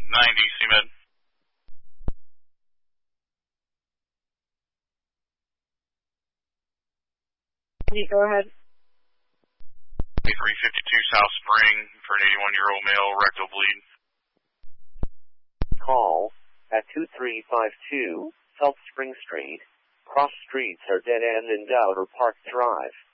90, CMed. Go ahead. 352 South Spring for an 81-year-old male, rectal bleed. Call at 2352 South Spring Street. Cross streets are dead end in Doubt or Park Drive.